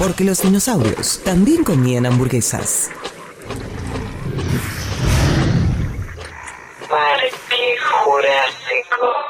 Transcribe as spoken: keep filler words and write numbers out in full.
Porque los dinosaurios también comían hamburguesas. Parque Jurásico.